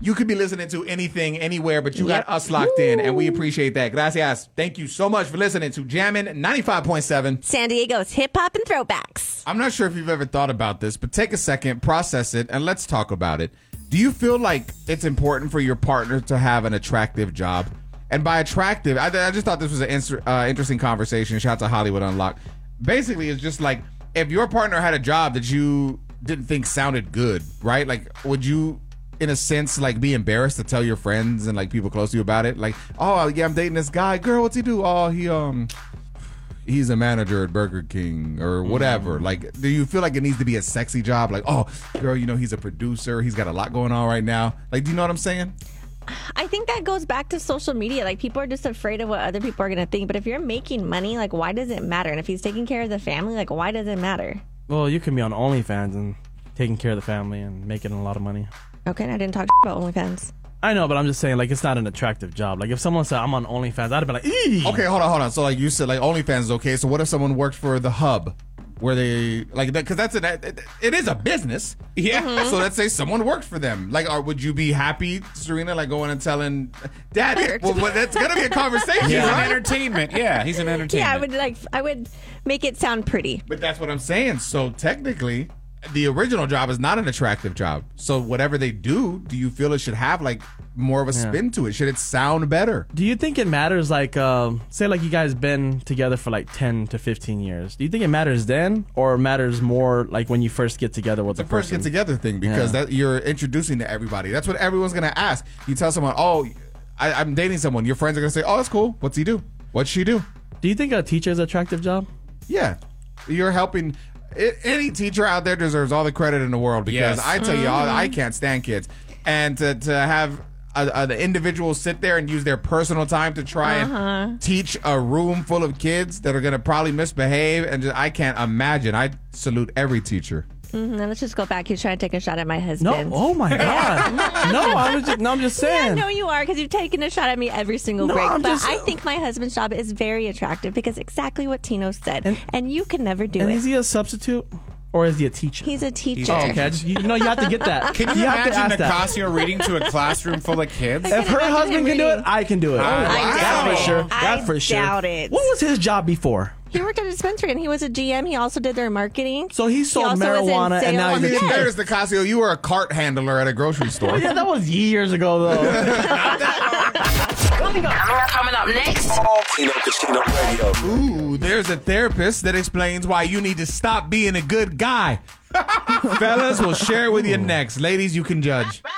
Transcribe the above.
You could be listening to anything, anywhere, but you got us locked in, and we appreciate that. Gracias. Thank you so much for listening to Jammin' 95.7. San Diego's hip-hop and throwbacks. I'm not sure if you've ever thought about this, but take a second, process it, and let's talk about it. Do you feel like it's important for your partner to have an attractive job? And by attractive, I just thought this was an interesting conversation. Shout out to Hollywood Unlocked. Basically, it's just like, if your partner had a job that you didn't think sounded good, right? Like, would you, in a sense, like, be embarrassed to tell your friends and, like, people close to you about it? Like, oh, yeah, I'm dating this guy. Girl, what's he do? Oh, he's a manager at Burger King or whatever. Like, do you feel like it needs to be a sexy job? Like, oh, girl, he's a producer. He's got a lot going on right now. Like, do you know what I'm saying? I think that goes back to social media. Like, people are just afraid of what other people are going to think. But if you're making money, like, why does it matter? And if he's taking care of the family, like, why does it matter? Well, you can be on OnlyFans and taking care of the family and making a lot of money. Okay, and I didn't talk about OnlyFans. I know, but I'm just saying, like, it's not an attractive job. Like, if someone said, I'm on OnlyFans, I'd have been like, eee! Okay, hold on. So, like, you said, like, OnlyFans is okay. So what if someone worked for The Hub? Where they, like, because it is a business. Yeah. Mm-hmm. So let's say someone worked for them. Like, would you be happy, Serena, like, going and telling Dad? Well, that's going to be a conversation, He's right? an entertainment. Yeah, he's an entertainment. Yeah, I would make it sound pretty. But that's what I'm saying. So technically, the original job is not an attractive job. So whatever they do you feel it should have, like, more of a spin to it? Should it sound better? Do you think it matters, like, say, like, you guys been together for, like, 10 to 15 years. Do you think it matters then, or matters more, like, when you first get together with the person? First get together thing, because that you're introducing to everybody. That's what everyone's going to ask. You tell someone, oh, I'm dating someone. Your friends are going to say, oh, that's cool. What's he do? What's she do? Do you think a teacher's an attractive job? Yeah. You're helping. Any teacher out there deserves all the credit in the world, because I tell you, I can't stand kids. And to have an individual sit there and use their personal time to try and teach a room full of kids that are going to probably misbehave, and I can't imagine. I salute every teacher. Now let's just go back. He's trying to take a shot at my husband. No, oh my God. I'm just saying. Yeah, I know you are, because you've taken a shot at me every single break. I think my husband's job is very attractive, because exactly what Tino said. And you can never do it. And is he a substitute? Or is he a teacher? He's a teacher. Oh, okay. You have to get that. Can you imagine Nicasio reading to a classroom full of kids? If her husband can do it, I can do it. That's for sure. That's for sure. I doubt it. What was his job before? He worked at a dispensary, and he was a GM. He also did their marketing. So he sold marijuana, and now he's a teacher. There's Nicasio. You were a cart handler at a grocery store. Yeah, that was years ago, though. Coming up next. Casino Radio. Ooh, there's a therapist that explains why you need to stop being a good guy. Fellas, we'll share it with you next. Ladies, you can judge.